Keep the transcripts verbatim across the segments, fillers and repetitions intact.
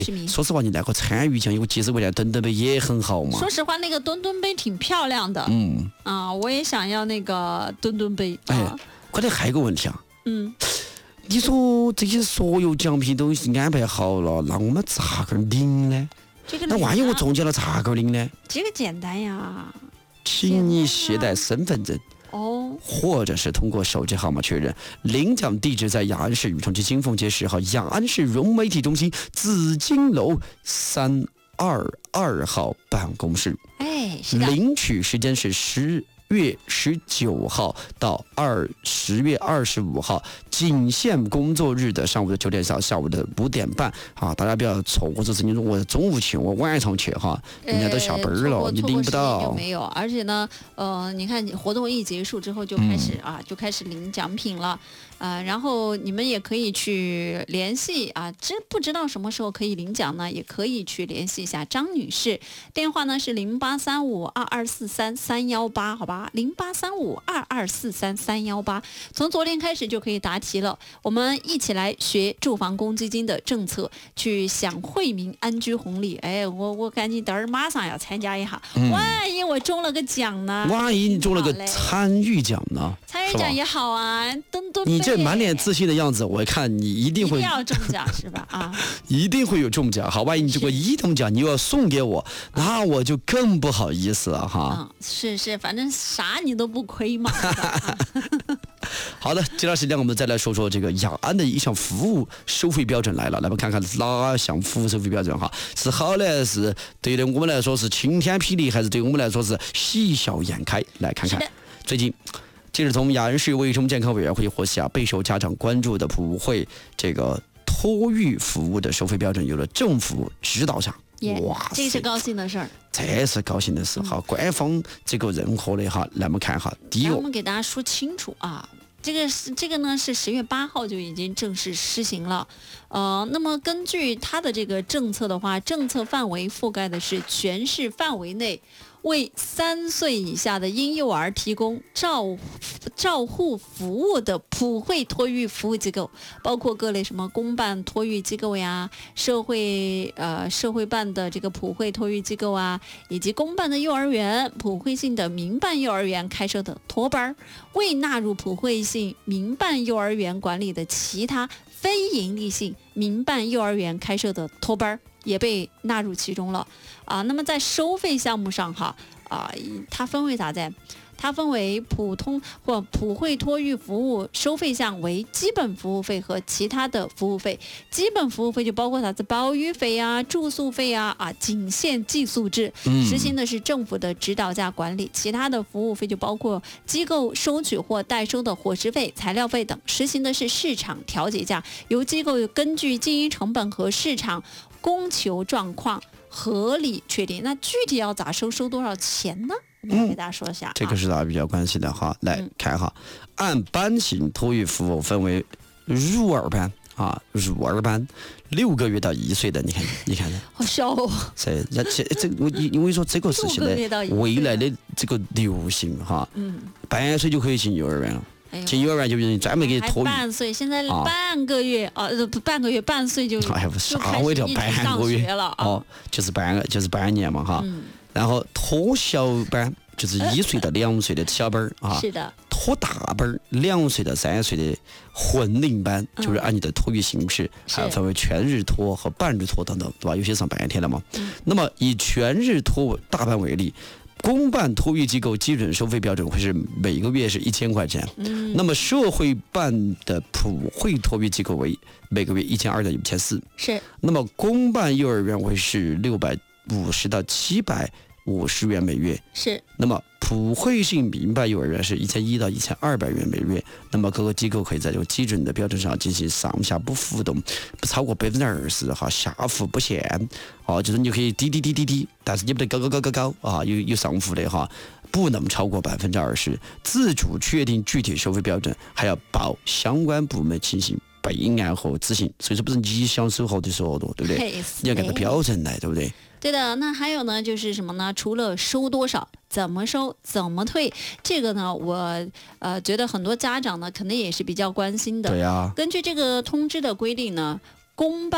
说实话，你那个参与奖，因为其实未来墩墩杯也很好嘛。 说实话，那个墩墩杯挺漂亮的。 嗯啊，我也想要那个墩墩杯。 哎， 啊、 关键还有一个问题啊。 嗯。 你说这些所有奖品都安排好了，那我们咋个领呢？ 这个、 那万一我中奖了咋个领呢？ 这个简单呀， 请你携带身份证。 哦， 或者是通过手机号码确认。领奖地址在雅安市禹城区金凤街十号雅安市融媒体中心紫金楼三二二号办公室。 哎，是的。 领取时间是十月十九号到二十月二十五号，仅限工作日的上午的九点到下午的五点半啊！大家不要错过这次，你说我中午去，我晚上去哈，人家都下班了， 呃、 你领不到。 没有，而且呢，呃，你看活动一结束之后就开始、嗯、啊，就开始领奖品了。啊、呃，然后你们也可以去联系啊，知不知道什么时候可以领奖呢？也可以去联系一下张女士，电话呢是零八三五二二四三三幺八，好吧，零八三五二二四三三幺八。从昨天开始就可以答题了，我们一起来学住房公积金的政策，去享惠民安居红利。哎，我我赶紧等会儿马上要参加一下，嗯、万一我中了个奖呢？ 万一你中了个参与奖呢？ 参与奖也好啊，墩墩。 你这满脸自信的样子，我看你一定会一定要中奖是吧？啊， 一定会有中奖。好吧，你这个一等奖你又要送给我，那我就更不好意思了哈。 嗯，是是，反正啥你都不亏嘛。 好的，接下来我们再来说说这个雅安的一项服务收费标准来了，来我们看看哪项服务收费标准哈是好呢？是对于我们来说是晴天霹雳，还是对于我们来说是喜笑颜开？来看看最近。近日，从雅安市卫生健康委员会获悉啊，备受家长关注的普惠这个托育服务的收费标准有了政府指导下， yeah, 哇，这是高兴的事儿， 这是高兴的事哈、嗯。官方这个认可的哈，来我们看哈，第一个， 我们给大家说清楚啊。这个是这个呢是十月八号就已经正式施行了，呃，那么根据它的这个政策的话，政策范围覆盖的是全市范围内为三岁以下的婴幼儿提供照照护服务的普惠托育服务机构，包括各类什么公办托育机构呀、社会呃社会办的这个普惠托育机构啊，以及公办的幼儿园、普惠性的民办幼儿园开设的托班，未纳入普惠性民办幼儿园管理的其他非营利性民办幼儿园开设的托班也被纳入其中了啊。那么在收费项目上哈啊，它分为啥子？它分为普通或普惠托育服务收费项为基本服务费和其他的服务费。基本服务费就包括啥子保育费啊、住宿费啊啊，仅限寄宿制，实行的是政府的指导价管理。其他的服务费就包括机构收取或代收的伙食费、材料费等，实行的是市场调节价，由机构根据经营成本和市场供求状况合理确定。那具体要咋收，收多少钱呢？我们给大家说一下、嗯啊， 这个是大家比较关心的哈。来看哈，按班型托育服务分为入儿班啊，入儿班六个月到一岁的，你看，你看， 好笑哦。 这这这我因为说这个是现在未来的这个流行哈。嗯，半岁就可以进幼儿园了。进幼儿园就专门给托育， 半岁现在半个月啊，呃，半个月半岁就哎呀，啥我叫半个月了啊， 哦，就是半个就是半年嘛哈。嗯、然后托小班就是一岁到两岁的小班啊， 是的。 托大班两岁到三岁的混龄班，嗯、就是按你的托育形式，还分为全日托和半日托等等，对吧？有些上半天了嘛。嗯、那么以全日托大班为例。公办托育机构基准收费标准会是每个月是一千块钱，嗯，那么社会办的普惠托育机构为每个月一千二到一千四， 是。 那么公办幼儿园会是六百五十到七百五十元每月， 是。 那么普惠性民办幼儿园是一千一到一千二百元每月。那么各个机构可以在这个基准的标准上进行上下不浮动，不超过百分之二十哈，下浮不限。哦，就是你可以低低低低低，但是你不得高高高高高啊，有有上浮的哈，不能超过百分之二十。自主确定具体收费标准，还要报相关部门进行备案和执行。所以说不是你想收好就收好多，对不对？你要按个标准来，对不对？ 对的。那还有呢，就是什么呢？除了收多少，怎么收，怎么退，这个呢，我呃觉得很多家长呢，肯定也是比较关心的。 对呀、啊。 根据这个通知的规定呢，公办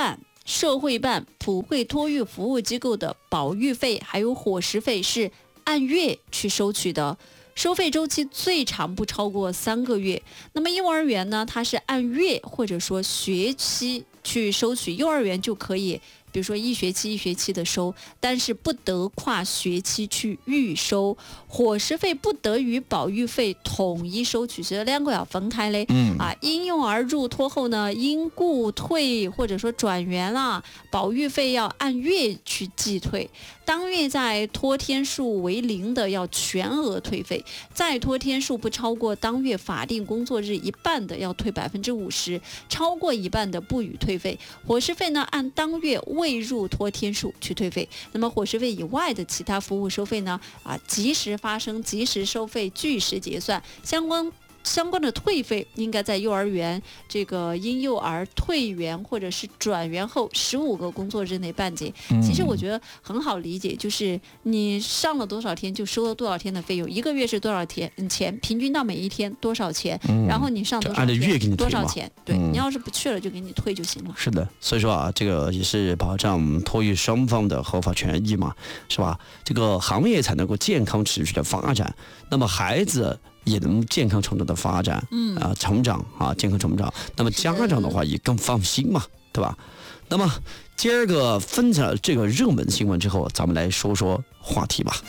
社会办、普惠托育服务机构的保育费还有伙食费是按月去收取的，收费周期最长不超过三个月。那么幼儿园呢，它是按月或者说学期去收取，幼儿园就可以比如说一学期一学期的收，但是不得跨学期去预收。伙食费不得与保育费统一收取，其实两个要分开嘞。 嗯啊，婴幼儿入托后呢，因故退或者说转园啦，保育费要按月去计退。当月在托天数为零的要全额退费，再托天数不超过当月法定工作日一半的要退百分之五十，超过一半的不予退费。伙食费呢，按当月未入托天数去退费。那么伙食费以外的其他服务收费呢，啊，及时发生，及时收费，据实结算。相关相关的退费应该在幼儿园这个婴幼儿退园或者是转园后十五个工作日内办结。其实我觉得很好理解，就是你上了多少天就收了多少天的费用，一个月是多少天钱，平均到每一天多少钱， 嗯、 然后你上多少按照月给你退多少钱，对、 嗯、 你要是不去了就给你退就行了。 是的，所以说啊，这个也是保障托育双方的合法权益嘛，是吧？这个行业才能够健康持续的发展，那么孩子也能健康成长的发展，嗯啊，成长啊，健康成长。那么家长的话也更放心嘛，对吧？那么第二个分享了这个热门新闻之后，咱们来说说话题吧。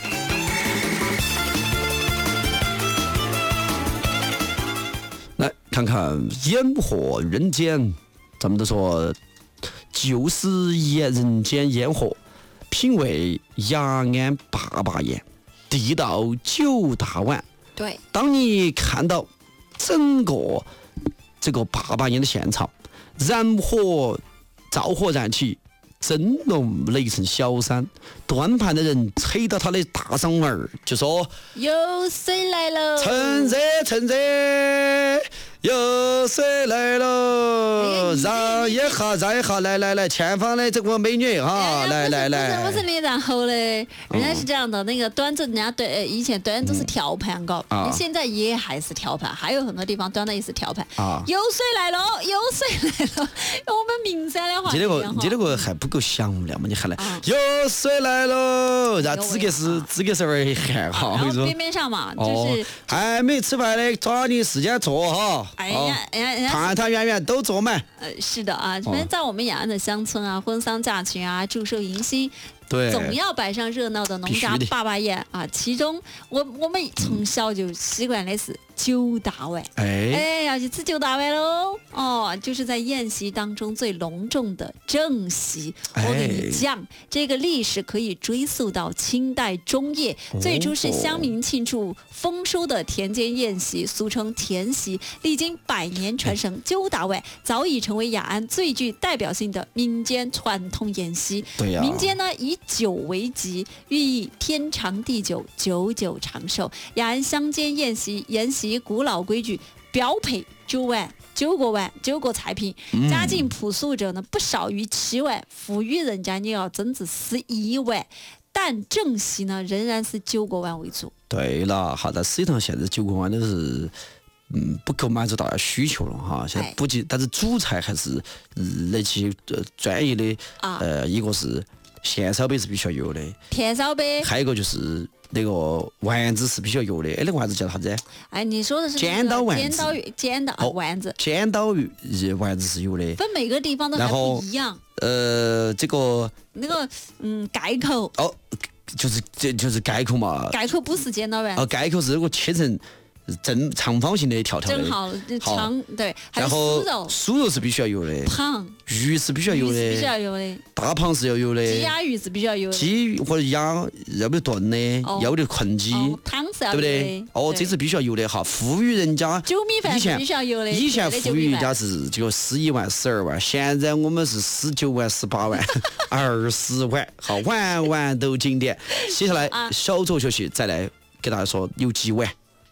来看看烟火人间，咱们都说就是烟人间烟火，品味雅安八八宴，地道九大碗。 对， 当你看到整个这个八八宴的现场，燃火灶火燃起，震龙雷震小山，端盘的人吹到他的大嗓门就说：“ 有水来了， 趁热趁热，有水来了，让一下让一下，来来来，前方的这个美女哈，来来来。” 不是不是你，然后嘞，人家是这样的，那个端着人家端，以前端都是调盘搞， 啊现在也还是调盘，还有很多地方端的也是调盘。 啊， 有水来了，有水来了，我们名山的话， 你这个你这个还不够响亮嘛？你还来， 啊有水来了，然后资格是资格是味儿一喊哈， 然后我跟你说边边上嘛，就哦是， 还没吃饭的，抓紧时间做哈。 哎呀哎呀，人家团团圆圆都做满。 呃是的啊，反正在我们雅安的乡村啊，婚丧嫁娶啊，祝寿迎新。 对， 总要摆上热闹的农家八八宴啊！其中我我们从小就习惯的是九大碗， 哎哎，要去吃九大碗喽！哦，就是在宴席当中最隆重的正席。 哎我给你讲，这个历史可以追溯到清代中叶， 哦最初是乡民庆祝丰收的田间宴席，俗称田席。历经百年传承，九大碗早已成为雅安最具代表性的民间传统宴席。 对呀、 民间呢以酒为吉，寓意天长地久，久久长寿。雅安乡间宴席沿袭古老规矩，标配九碗。九个碗，九个菜品，家境朴素者呢不少于七碗，富裕人家你要增至十一碗，但正席呢仍然是九个碗为主。 对了，好的，实际上现在九个碗都是。嗯，不够满足大家需求了哈。现在不仅，但是主菜还是那些呃专业的， 啊、 呃，一个是咸烧杯是必须要有的， 甜烧杯， 还有一个就是那个丸子是必须要有的。哎，那个丸子叫啥子？ 哎，你说的是尖刀丸子， 尖刀尖刀丸子， 尖刀丸子是有的。 分每个地方都还不一样。 呃，这个那个嗯盖口哦，就是这就是盖口嘛。 盖口不是尖刀丸。 哦，盖口是如果切成。正长方形的条条的， 正好长对，还有酥肉， 酥肉是必须要有的， 螃鱼是必须要有的， 必须要有的， 大螃是要有的， 鸡鸭鱼是必须要有的， 鸡或者鸭要不炖的， 哦、 要的困鸡， 哦、汤是要有的， 对不对？哦，这是必须要有的哈。富裕人家酒米饭是必须要有的， 以前富裕人家是这个十一万、十二万，现在我们是十九万、十八万、二十万，好，碗碗都经典。接下来小作休息，再来给大家说有几碗。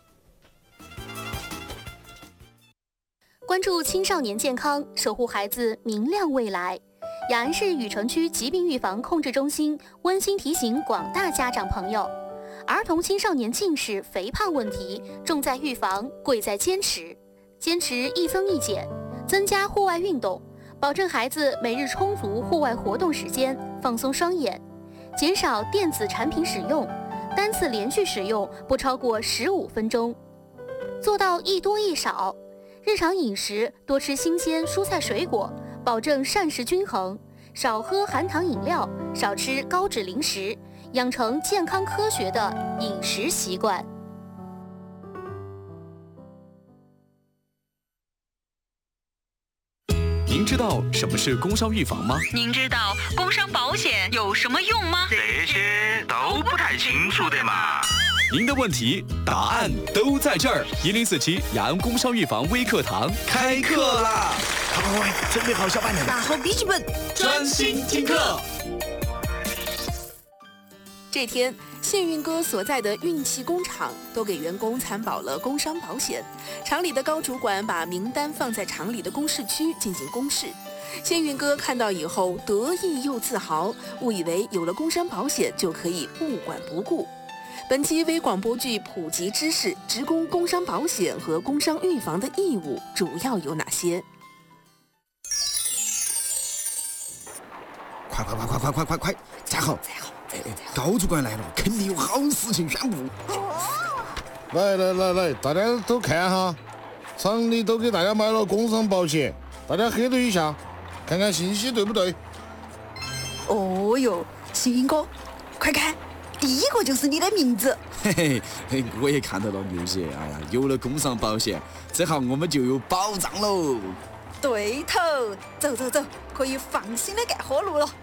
关注青少年健康，守护孩子明亮未来。雅安市雨城区疾病预防控制中心温馨提醒广大家长朋友，儿童青少年近视、肥胖问题重在预防，贵在坚持。坚持一增一减，增加户外运动， 保证孩子每日充足户外活动时间，放松双眼，减少电子产品使用，单次连续使用不超过十五分钟，做到一多一少。日常饮食多吃新鲜蔬菜水果，保证膳食均衡，少喝含糖饮料，少吃高脂零食，养成健康科学的饮食习惯。 您知道什么是工伤预防吗？ 您知道工伤保险有什么用吗？ 这些都不太清楚的嘛。 您的问题答案都在这儿。一零四七雅安工伤预防微课堂开课啦！ 快快快，准备好小板凳， 拿好笔记本， 专心听课。 这天，幸运哥所在的运气工厂都给员工参保了工伤保险。厂里的高主管把名单放在厂里的公示区进行公示。幸运哥看到以后得意又自豪，误以为有了工伤保险就可以不管不顾。本期微广播剧普及知识，职工工伤保险和工伤预防的义务主要有哪些？ 快快快快快快快快，站好！高主管来了，肯定有好事情宣布。 来来来来，大家都看哈，厂里都给大家买了工伤保险，大家核对一下，看看信息对不对。 哦哟，幸运哥，快看，第一个就是你的名字。 嘿嘿嘿，我也看到了牛姐，哎呀，有了工伤保险，这下我们就有保障喽。 对头，走走走，可以放心的干活路了。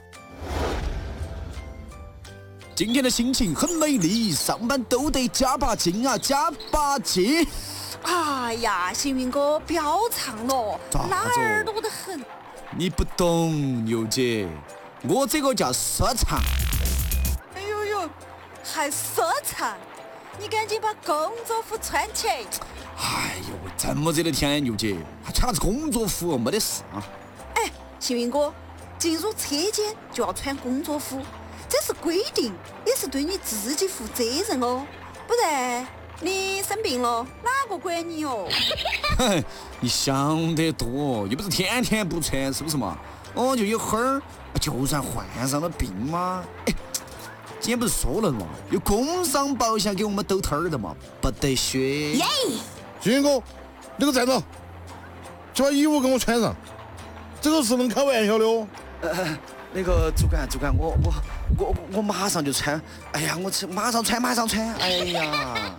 今天的心情很美丽，上班都得加把劲啊，加把劲！ 哎呀，幸运哥，不要唱了，哪儿多得很。 你不懂，牛姐，我这个叫说唱。 哎呦呦，还说唱？你赶紧把工作服穿起。 哎呦，这么热的天，牛姐，还穿啥子工作服？没得事啊。 哎，幸运哥，进入车间就要穿工作服。这是规定，也是对你自己负责任哦，不然你生病了哪个管你哦？ 哼，你想得多，又不是天天不穿，是不是嘛？哦，就一会儿，就算患上了病嘛，哎，今天不是说了嘛，有工伤保险给我们兜摊儿的嘛，不得血。 耶！ 幸运哥，你给我站着，去把衣服给我穿上，这个是能开玩笑的哦。 呃。那个主管，主管，我我我我马上就穿。哎呀，我马上穿，马上穿。哎呀，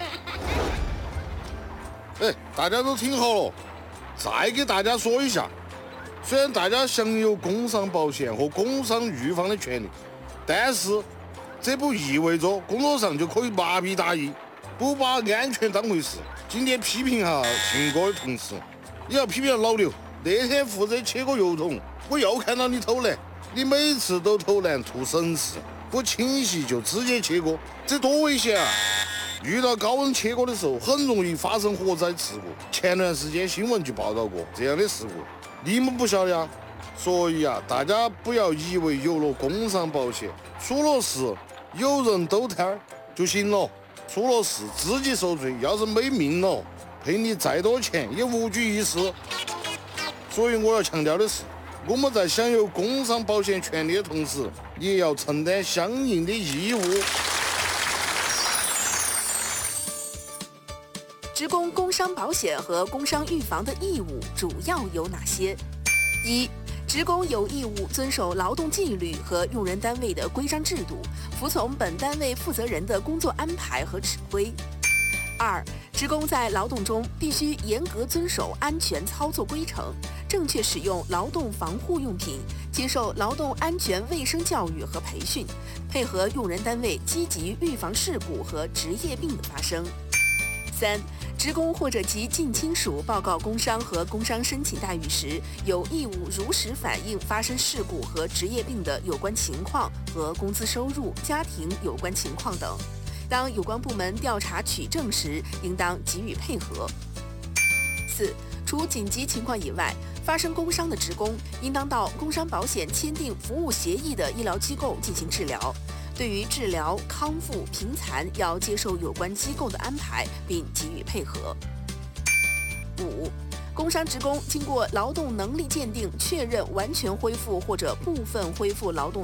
哎，大家都听好了，再给大家说一下，虽然大家享有工伤保险和工伤预防的权利，但是这不意味着工作上就可以麻痹大意，不把安全当回事。今天批评哈幸运哥的同事，也要批评老刘，那天负责切个油桶，我又看到你偷懒。你每次都偷懒图省事，不清洗就直接切割，这多危险啊！遇到高温切割的时候，很容易发生火灾事故。前段时间新闻就报道过这样的事故，你们不晓得呀？所以啊，大家不要以为有了工伤保险，出了事有人兜摊儿就行了，出了事自己受罪，要是没命了，赔你再多钱也无济于事。所以我要强调的是，我们在享有工伤保险权利的同时，也要承担相应的义务。 职工工伤保险和工伤预防的义务主要有哪些？一、职工有义务遵守劳动纪律和用人单位的规章制度，服从本单位负责人的工作安排和指挥。二、职工在劳动中必须严格遵守安全操作规程，正确使用劳动防护用品，接受劳动安全卫生教育和培训，配合用人单位积极预防事故和职业病的发生。三、职工或者其近亲属报告工伤和工伤申请待遇时，有义务如实反映发生事故和职业病的有关情况和工资收入、家庭有关情况等。当有关部门调查取证时，应当给予配合。四、除紧急情况以外，发生工伤的职工应当到工伤保险签订服务协议的医疗机构进行治疗。对于治疗、康复、评残，要接受有关机构的安排，并给予配合。五、 工伤职工经过劳动能力鉴定，确认完全恢复或者部分恢复劳动